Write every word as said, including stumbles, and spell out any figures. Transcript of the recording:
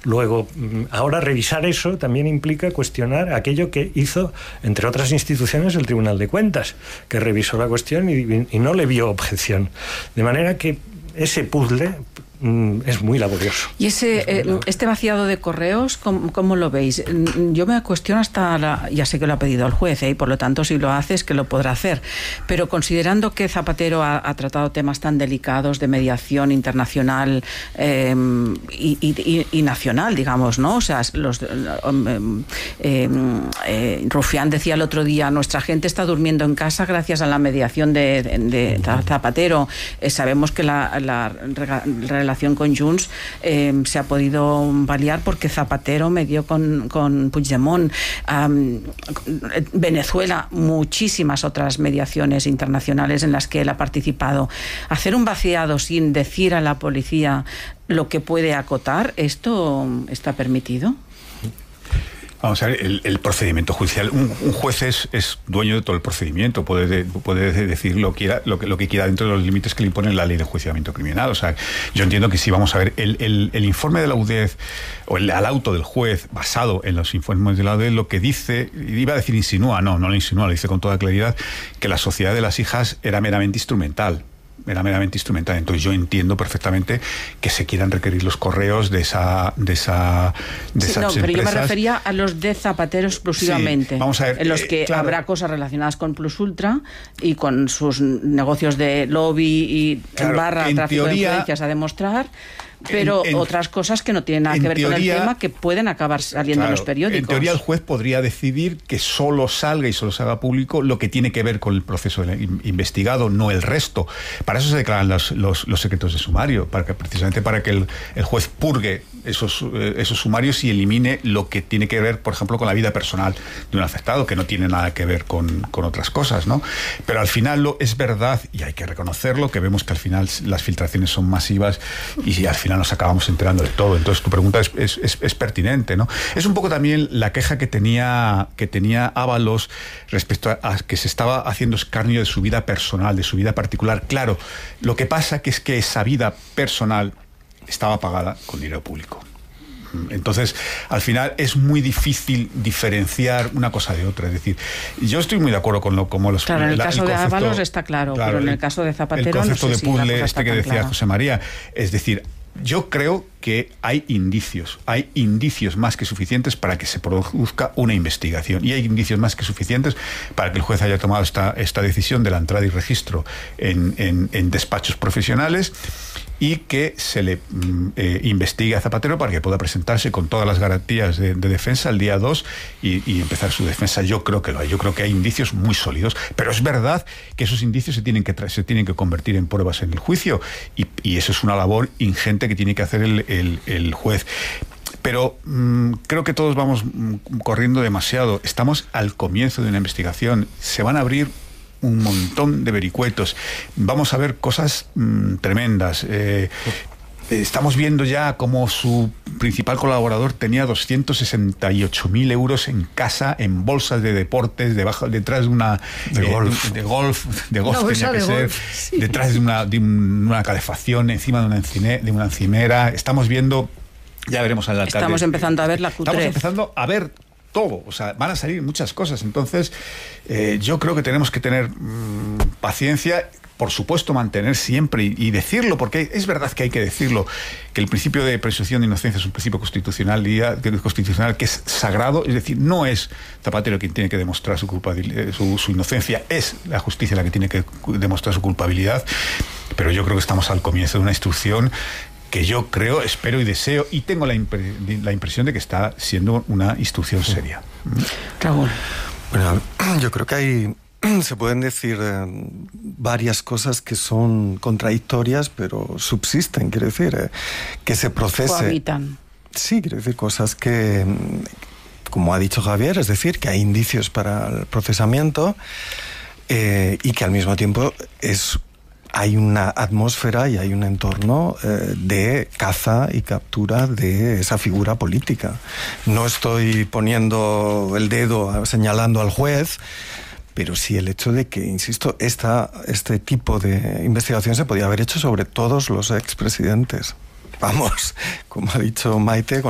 Luego, ahora revisar eso también implica cuestionar aquello que hizo, entre otras instituciones, el Tribunal de Cuentas, que revisó la cuestión y, y no le vio objeción. De manera que ese puzzle es muy laborioso. Y ese eh, este vaciado de correos, ¿cómo, cómo lo veis? Yo me cuestiono hasta la, ya sé que lo ha pedido el juez, ¿eh? Y por lo tanto si lo hace es que lo podrá hacer, pero considerando que Zapatero ha, ha tratado temas tan delicados de mediación internacional eh, y, y, y nacional, digamos, ¿no? O sea, los eh, eh, eh, Rufián decía el otro día, nuestra gente está durmiendo en casa gracias a la mediación de, de, de Zapatero. Eh, sabemos que la, la relación con Junts eh, se ha podido validar porque Zapatero medió con, con Puigdemont. Um, Venezuela, muchísimas otras mediaciones internacionales en las que él ha participado. Hacer un vaciado sin decir a la policía lo que puede acotar, ¿esto está permitido? Vamos a ver, el, el procedimiento judicial, un, un juez es, es dueño de todo el procedimiento, puede, de, puede decir lo, quiera, lo, que, lo que quiera dentro de los límites que le impone la ley de enjuiciamiento criminal. O sea, yo entiendo que sí, vamos a ver, el, el, el informe de la U D E Z o el, el auto del juez basado en los informes de la U D E Z lo que dice, iba a decir insinúa, no, no lo insinúa, lo dice con toda claridad, que la sociedad de las hijas era meramente instrumental. era meramente instrumental. Entonces yo entiendo perfectamente que se quieran requerir los correos de esa de esa de sí, esas no, empresas. pero yo me refería a los de Zapatero exclusivamente. Sí, vamos a ver, en los que eh, claro. habrá cosas relacionadas con Plus Ultra y con sus negocios de lobby y claro, en barra en tráfico teoría, de influencias a demostrar. Pero en, en, otras cosas que no tienen nada que ver teoría, con el tema que pueden acabar saliendo claro, en los periódicos. En teoría el juez podría decidir que solo salga y solo se haga público lo que tiene que ver con el proceso investigado, no el resto. Para eso se declaran los, los, los secretos de sumario, para que, precisamente para que el, el juez purgue esos, eh, esos sumarios y elimine lo que tiene que ver, por ejemplo, con la vida personal de un afectado, que no tiene nada que ver con, con otras cosas, ¿no? Pero al final lo, es verdad, y hay que reconocerlo, que vemos que al final las filtraciones son masivas y al final nos acabamos enterando de todo. Entonces tu pregunta es, es, es, es pertinente, ¿no? Es un poco también la queja que tenía que tenía Ábalos respecto a, a que se estaba haciendo escarnio de su vida personal, de su vida particular. Claro, lo que pasa que es que esa vida personal estaba pagada con dinero público. Entonces, al final es muy difícil diferenciar una cosa de otra. Es decir, yo estoy muy de acuerdo con lo como los... Claro, en el la, caso el de concepto, Ábalos está claro, claro, pero en el el caso de Zapatero el concepto no sé de puzzle si este que decía clara. José María, es decir, yo creo que hay indicios, hay indicios más que suficientes para que se produzca una investigación y hay indicios más que suficientes para que el juez haya tomado esta, esta decisión de la entrada y registro en, en, en despachos profesionales y que se le eh, investigue a Zapatero para que pueda presentarse con todas las garantías de, de defensa el día dos y, y empezar su defensa. Yo creo que lo hay, yo creo que hay indicios muy sólidos, pero es verdad que esos indicios se tienen que, se tienen que convertir en pruebas en el juicio y, y eso es una labor ingente que tiene que hacer el, el, el juez. Pero mmm, creo que todos vamos mmm, corriendo demasiado. Estamos al comienzo de una investigación. Se van a abrir un montón de vericuetos. Vamos a ver cosas mmm, tremendas. Eh, estamos viendo ya cómo su principal colaborador tenía doscientos sesenta y ocho mil euros en casa, en bolsas de deportes, debajo, detrás de una... De eh, golf. De, de golf, de golf tenía que de ser. Golf, sí. Detrás de una, de un, una calefacción, encima de una, encine, de una encimera. Estamos viendo... Ya veremos al alcalde. Estamos empezando a ver la cutrez. Estamos empezando a ver todo, o sea, van a salir muchas cosas. Entonces, eh, yo creo que tenemos que tener mmm, paciencia, por supuesto mantener siempre y, y decirlo, porque es verdad que hay que decirlo, que el principio de presunción de inocencia es un principio constitucional, constitucional que es sagrado, es decir, no es Zapatero quien tiene que demostrar su, culpabilidad, su, su inocencia, es la justicia la que tiene que demostrar su culpabilidad, pero yo creo que estamos al comienzo de una instrucción que yo creo, espero y deseo, y tengo la, impre la impresión de que está siendo una instrucción seria. Raúl. Bueno, yo creo que hay, se pueden decir eh, varias cosas que son contradictorias, pero subsisten, quiero decir, eh, que se procese... Cohabitan. Sí, quiero decir, cosas que, como ha dicho Javier, es decir, que hay indicios para el procesamiento eh, y que al mismo tiempo es... hay una atmósfera y hay un entorno eh, de caza y captura de esa figura política. No estoy poniendo el dedo, señalando al juez, pero sí el hecho de que, insisto, esta, este tipo de investigación se podía haber hecho sobre todos los expresidentes. Vamos, como ha dicho Maite, con